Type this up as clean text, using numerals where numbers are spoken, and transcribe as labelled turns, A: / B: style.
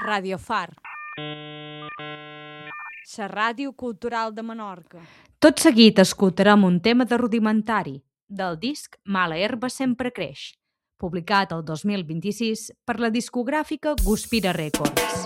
A: Radio Far, la ràdio cultural de Menorca.
B: Tot seguit escoltarem un tema de Rudimentari, del disc Mala herba sempre creix, publicat el 2026 per la discogràfica Guspira Records.